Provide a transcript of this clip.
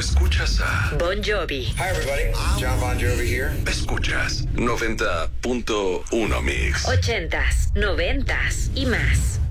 Escuchas a Bon Jovi. Hi everybody, John Bon Jovi here. Escuchas 90.1 Mix. 80s, 90s y más.